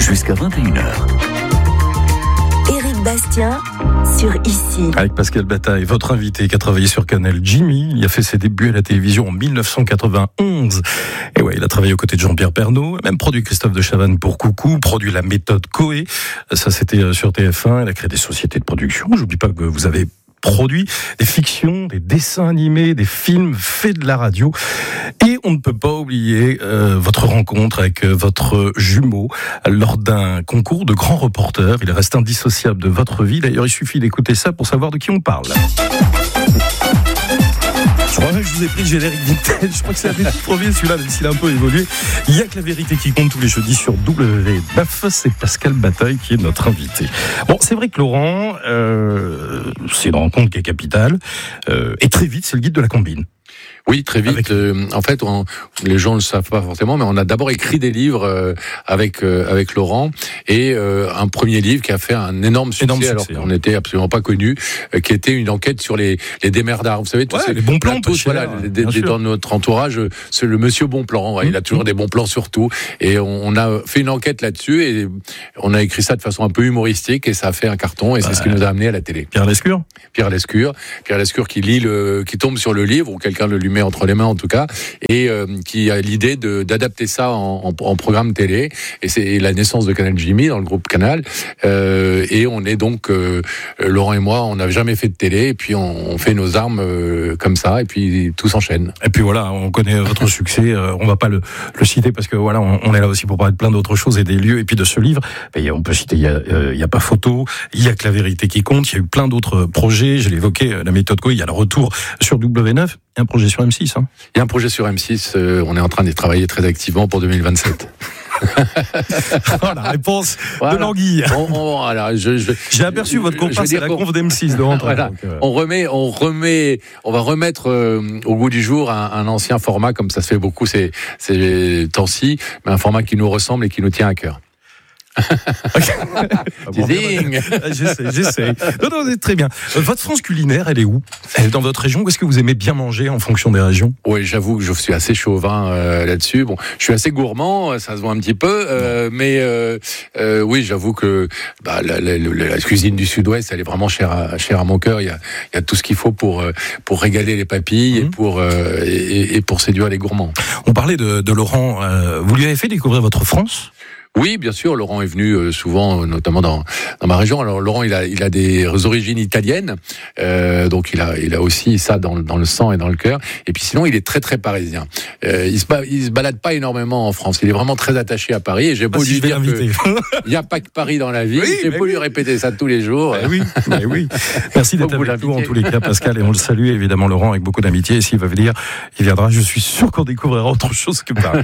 jusqu'à 21h. Éric Bastien sur Ici. Avec Pascal Bataille, votre invité qui a travaillé sur Canal, Jimmy. Il a fait ses débuts à la télévision en 1991. Et ouais, il a travaillé aux côtés de Jean-Pierre Pernaut, même produit Christophe de Chavannes pour Coucou, produit la méthode Coé. Ça, c'était sur TF1. Il a créé des sociétés de production. J'oublie pas que vous avez produit des fictions, des dessins animés, des films, fait de la radio. Et on ne peut pas oublier votre rencontre avec votre jumeau lors d'un concours de grands reporters. Il reste indissociable de votre vie. D'ailleurs, il suffit d'écouter ça pour savoir de qui on parle. Je crois que je vous ai pris le générique vintage. Je crois que c'est un des tout premiers, celui-là, même s'il a un peu évolué. Il y a que la vérité qui compte tous les jeudis sur W9. C'est Pascal Bataille qui est notre invité. Bon, c'est vrai que Laurent, c'est une rencontre qui est capitale. Et très vite, c'est le guide de la combine. Oui, très vite. En fait, les gens ne le savent pas forcément, mais on a d'abord écrit des livres avec Laurent, et un premier livre qui a fait un énorme succès, alors qu'on n'était absolument pas connu, qui était une enquête sur les démerdards. Vous savez, tous les bons plans, tous, voilà, dans notre entourage, c'est le monsieur bon plan. Il a toujours des bons plans sur tout, et on a fait une enquête là-dessus, et on a écrit ça de façon un peu humoristique, et ça a fait un carton, et c'est ce qui nous a amené à la télé. Pierre Lescure qui tombe sur le livre, ou quelqu'un le lui met entre les mains en tout cas, et qui a l'idée d'adapter ça en programme télé, et c'est la naissance de Canal Jimmy dans le groupe Canal, et on est donc Laurent et moi, on n'a jamais fait de télé, et puis on fait nos armes comme ça, et puis tout s'enchaîne. Et puis voilà, on connaît votre succès, on va pas le citer parce que voilà, on est là aussi pour parler de plein d'autres choses et des lieux, et puis de ce livre, mais on peut citer, il y a pas photo, il y a que la vérité qui compte, il y a eu plein d'autres projets, je l'ai évoqué, la méthode Coé, il y a le retour sur W9, il y a un projet sur M6. Il y a un projet sur M6, on est en train d'y travailler très activement pour 2027. La réponse de l'anguille. J'ai aperçu votre comparse à la conf d'M6 de rentrée. Voilà. On va remettre au goût du jour un ancien format, comme ça se fait beaucoup ces temps-ci, mais un format qui nous ressemble et qui nous tient à cœur. J'essaie. Non, très bien. Votre France culinaire, elle est où ? Elle est dans votre région ? Où est-ce que vous aimez bien manger en fonction des régions ? Oui, j'avoue que je suis assez chauvin là-dessus. Bon, je suis assez gourmand, ça se voit un petit peu, mais oui, j'avoue que la cuisine du Sud-Ouest, elle est vraiment chère à mon cœur. Il y a tout ce qu'il faut pour régaler les papilles et pour séduire les gourmands. On parlait de Laurent. Vous lui avez fait découvrir votre France ? Oui, bien sûr. Laurent est venu souvent, notamment dans ma région. Alors Laurent, il a des origines italiennes, donc il a aussi ça dans le sang et dans le cœur. Et puis sinon, il est très très parisien. Il se balade pas énormément en France. Il est vraiment très attaché à Paris. Et j'ai beau lui dire qu'il n'y a pas que Paris dans la vie. J'ai beau lui répéter ça tous les jours. Oui. Merci d'être avec nous en tous les cas, Pascal. Et on le salue évidemment, Laurent, avec beaucoup d'amitié. Et s'il va venir, il viendra. Je suis sûr qu'on découvrira autre chose que Paris.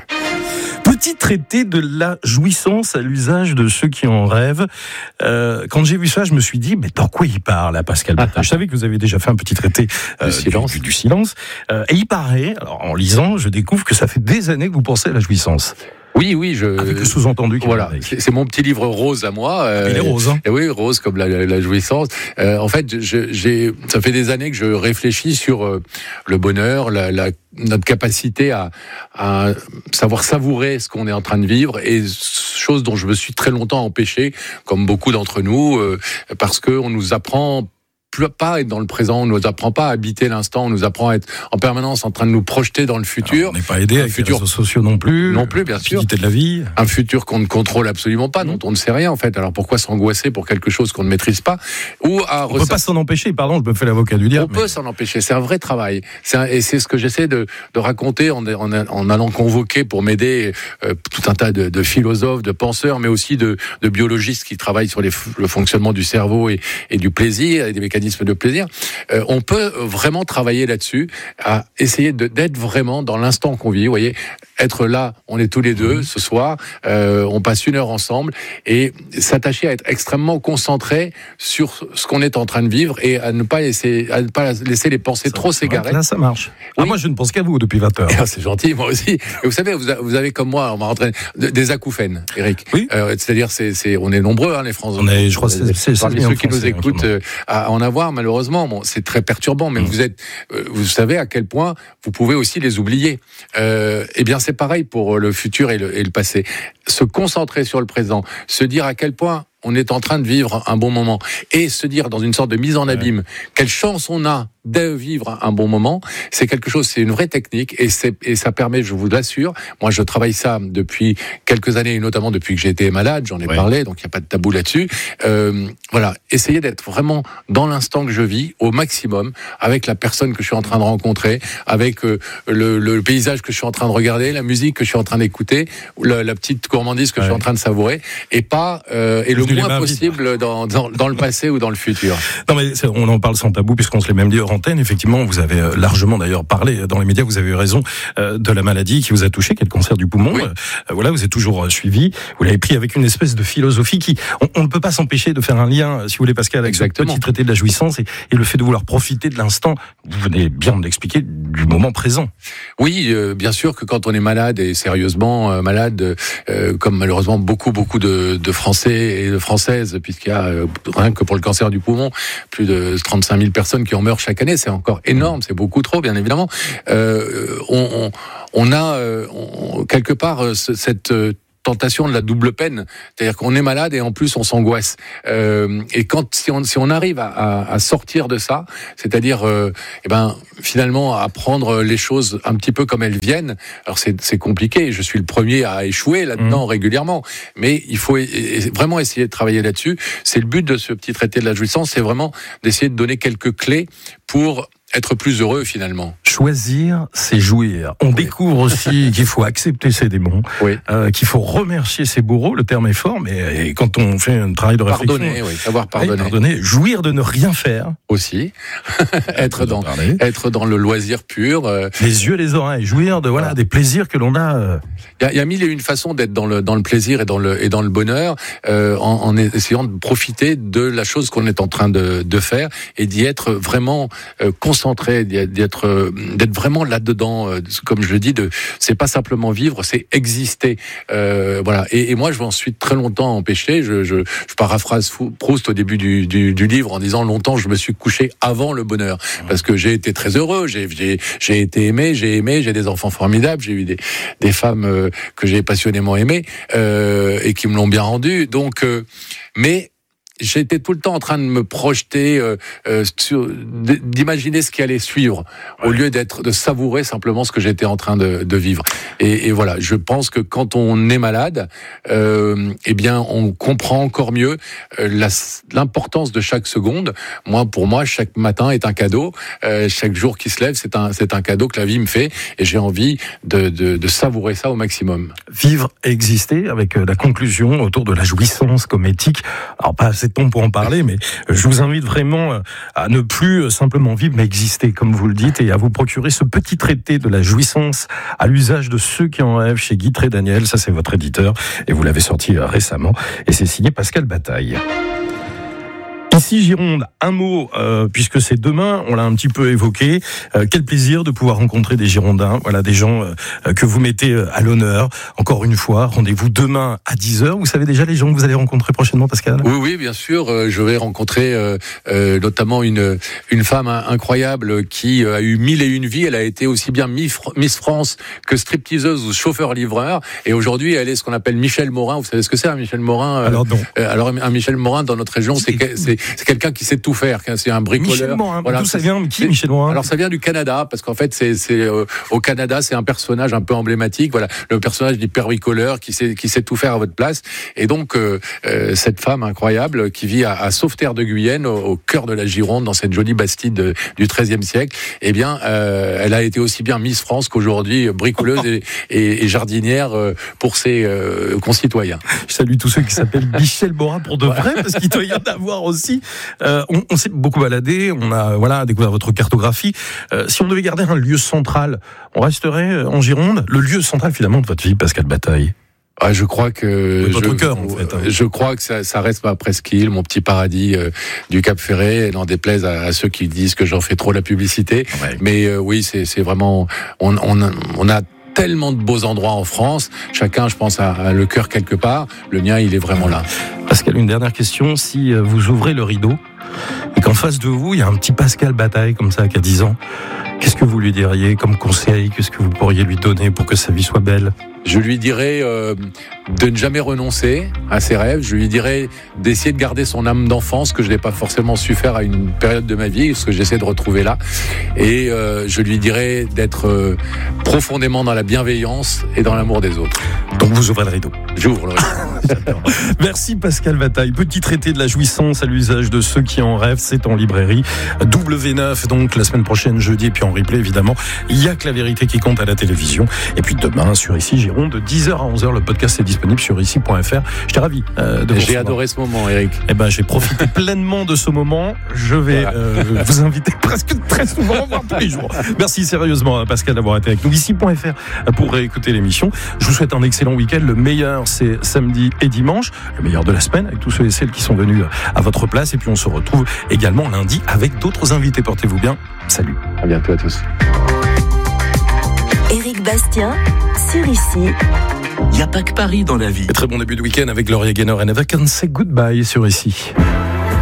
Petit traité de la jouissance à l'usage de ceux qui en rêvent. Quand j'ai vu ça, je me suis dit, mais dans quoi il parle, là, Pascal Bataille ? Je savais que vous avez déjà fait un petit traité du silence. Et il paraît, alors en lisant, je découvre que ça fait des années que vous pensez à la jouissance. Oui, avec le sous-entendu. Voilà, c'est mon petit livre rose à moi. Il est rose, hein. Et oui, rose comme la jouissance. En fait, ça fait des années que je réfléchis sur le bonheur, notre capacité à savoir savourer ce qu'on est en train de vivre, et chose dont je me suis très longtemps empêché, comme beaucoup d'entre nous, parce que on nous apprend pas à être dans le présent, on nous apprend pas à habiter l'instant, on nous apprend à être en permanence en train de nous projeter dans le futur. Alors, on n'est pas aidé avec les réseaux sociaux non plus. Non plus, bien sûr. De la vie. Un futur qu'on ne contrôle absolument pas, dont on ne sait rien en fait. Alors pourquoi s'angoisser pour quelque chose qu'on ne maîtrise pas ? On peut pas s'en empêcher, pardon, je me fais l'avocat du diable. On peut s'en empêcher, c'est un vrai travail. Et c'est ce que j'essaie de raconter en allant convoquer pour m'aider tout un tas de philosophes, de penseurs, mais aussi de biologistes qui travaillent sur le fonctionnement du cerveau et du plaisir, et des mécanismes de plaisir. On peut vraiment travailler là-dessus, à essayer d'être vraiment dans l'instant qu'on vit. Vous voyez, être là, on est tous les deux ce soir, on passe 1 heure ensemble, et s'attacher à être extrêmement concentré sur ce qu'on est en train de vivre, et à ne pas laisser les pensées trop s'égarer. Là, ça marche. Oui. Moi, je ne pense qu'à vous depuis 20 heures. C'est gentil, moi aussi. Et vous savez, vous avez comme moi, on m'a entraîné des acouphènes, Eric. Oui. C'est-à-dire, on est nombreux, les Français. On est, je crois, c'est parmi ceux qui nous écoutent à en avoir, malheureusement. Bon, c'est très perturbant, mais vous savez à quel point vous pouvez aussi les oublier. Eh bien, c'est c'est pareil pour le futur et le passé. Se concentrer sur le présent, se dire à quel point on est en train de vivre un bon moment et se dire dans une sorte de mise en abîme quelle chance on a de vivre un bon moment, c'est quelque chose, c'est une vraie technique et ça permet, je vous l'assure, moi je travaille ça depuis quelques années et notamment depuis que j'ai été malade, j'en ai parlé, donc il n'y a pas de tabou là-dessus. Voilà, essayer d'être vraiment dans l'instant que je vis au maximum avec la personne que je suis en train de rencontrer, avec le paysage que je suis en train de regarder, la musique que je suis en train d'écouter, la petite gourmandise que je suis en train de savourer et pas et le moins possible dans le passé ou dans le futur. Non mais on en parle sans tabou puisqu'on se l'est même dit hors antenne. Effectivement, vous avez largement d'ailleurs parlé dans les médias, vous avez eu raison de la maladie qui vous a touché, qui est le cancer du poumon. Oui. Voilà, vous êtes toujours suivi. Vous l'avez pris avec une espèce de philosophie qui, on ne peut pas s'empêcher de faire un lien, si vous voulez, Pascal, avec ce petit traité de la jouissance et le fait de vouloir profiter de l'instant. Vous venez bien de l'expliquer, du moment présent. Oui, bien sûr que quand on est malade et sérieusement malade, comme malheureusement beaucoup de Français et de Françaises, puisqu'il y a rien que pour le cancer du poumon, plus de 35 000 personnes qui en meurent chaque année, c'est encore énorme, c'est beaucoup trop, bien évidemment. On a quelque part cette tentation de la double peine, c'est-à-dire qu'on est malade et en plus on s'angoisse. Et si on arrive à sortir de ça, c'est-à-dire finalement à prendre les choses un petit peu comme elles viennent. Alors c'est compliqué, je suis le premier à échouer là-dedans régulièrement, mais il faut vraiment essayer de travailler là-dessus. C'est le but de ce petit traité de la jouissance, c'est vraiment d'essayer de donner quelques clés pour être plus heureux finalement. Choisir, c'est jouir. On découvre aussi qu'il faut accepter ses démons, qu'il faut remercier ses bourreaux, le terme est fort, mais quand on fait un travail de réflexion... Savoir pardonner. Jouir de ne rien faire. Aussi. être dans le loisir pur. Les yeux et les oreilles, jouir de des plaisirs que l'on a... Il y a mille et une façons d'être dans le plaisir et dans le bonheur, en essayant de profiter de la chose qu'on est en train de faire et d'y être vraiment concentré, d'être vraiment là-dedans, comme je le dis, c'est pas simplement vivre, c'est exister. Voilà. Et moi, je m'en suis très longtemps empêché. Je paraphrase Proust au début du livre en disant longtemps, je me suis couché avant le bonheur parce que j'ai été très heureux, j'ai été aimé, j'ai des enfants formidables, j'ai eu des femmes que j'ai passionnément aimées et qui me l'ont bien rendu. Donc, mais j'étais tout le temps en train de me projeter, d'imaginer ce qui allait suivre, au lieu de savourer simplement ce que j'étais en train de vivre. Et voilà, je pense que quand on est malade, on comprend encore mieux l'importance de chaque seconde. Pour moi, chaque matin est un cadeau. Chaque jour qui se lève, c'est un cadeau que la vie me fait, et j'ai envie de savourer ça au maximum. Vivre et exister, avec la conclusion autour de la jouissance comme éthique. Alors pas assez de temps pour en parler, mais je vous invite vraiment à ne plus simplement vivre, mais exister, comme vous le dites, et à vous procurer ce petit traité de la jouissance à l'usage de ceux qui en rêvent chez Guitry Daniel. Ça, c'est votre éditeur, et vous l'avez sorti récemment, et c'est signé Pascal Bataille. Ici Gironde, un mot, puisque c'est demain, on l'a un petit peu évoqué. Quel plaisir de pouvoir rencontrer des Girondins, des gens que vous mettez à l'honneur. Encore une fois, rendez-vous demain à 10h. Vous savez déjà les gens que vous allez rencontrer prochainement, Pascal ? Oui, bien sûr. Je vais rencontrer notamment une femme incroyable qui a eu 1001 vies. Elle a été aussi bien Miss France que stripteaseuse ou chauffeur-livreur. Et aujourd'hui, elle est ce qu'on appelle Michel Morin. Vous savez ce que c'est, un Michel Morin ? Alors non. Alors un Michel Morin dans notre région, c'est quelqu'un qui sait tout faire, c'est un bricoleur. Michel Morin, d'où ça vient ? Qui Michel Morin ? Alors ça vient du Canada, parce qu'en fait c'est au Canada, c'est un personnage un peu emblématique, le personnage d'hyper-bricoleur qui sait tout faire à votre place. Et donc cette femme incroyable qui vit à Sauveterre de Guyenne, au cœur de la Gironde, dans cette jolie Bastide du XIIIe siècle, elle a été aussi bien Miss France qu'aujourd'hui bricoleuse et jardinière pour ses concitoyens. Je salue tous ceux qui s'appellent Michel Morin pour de vrai, parce qu'il doit y en avoir aussi. On s'est beaucoup baladé, on a découvert votre cartographie. Si on devait garder un lieu central, on resterait en Gironde. Le lieu central finalement de votre vie, Pascal Bataille. Je crois que votre cœur, en fait. Je crois que ça reste ma presqu'île, mon petit paradis du Cap Ferret. N'en déplaise à ceux qui disent que j'en fais trop la publicité. Ouais. Mais oui, c'est vraiment. On a tellement de beaux endroits en France. Chacun, je pense, a le cœur quelque part. Le mien, il est vraiment là. Pascal, une dernière question. Si vous ouvrez le rideau et qu'en face de vous, il y a un petit Pascal Bataille comme ça qui a 10 ans, qu'est-ce que vous lui diriez comme conseil? Qu'est-ce que vous pourriez lui donner pour que sa vie soit belle? Je lui dirais de ne jamais renoncer à ses rêves. Je lui dirais d'essayer de garder son âme d'enfant, ce que je n'ai pas forcément su faire à une période de ma vie, ce que j'essaie de retrouver là. Et je lui dirais d'être profondément dans la bienveillance et dans l'amour des autres. Donc vous ouvrez le rideau. J'ouvre le rideau. Merci Pascal Bataille. Petit traité de la jouissance à l'usage de ceux qui en rêvent, c'est en librairie. W9 donc la semaine prochaine, jeudi, et puis en replay évidemment. Il y a que la vérité qui compte à la télévision. Et puis demain sur Ici Gironde, de 10h à 11h, le podcast est disponible sur ici.fr. J'étais ravi de vous J'ai adoré ce moment, Eric. Eh ben, j'ai profité pleinement de ce moment. Je vais vous inviter presque très souvent, voire tous les jours. Merci sérieusement Pascal d'avoir été avec nous. Ici.fr pour réécouter l'émission. Je vous souhaite un excellent week-end. Le meilleur, c'est samedi et dimanche. Le meilleur de la semaine avec tous ceux et celles qui sont venus à votre place. Et puis on se retrouve également lundi avec d'autres invités. Portez-vous bien. Salut. À bientôt à tous. Éric Bastien sur Ici. Il n'y a pas que Paris dans la vie. Et très bon début de week-end avec Gloria Gaynor et Never Can Say Goodbye sur Ici.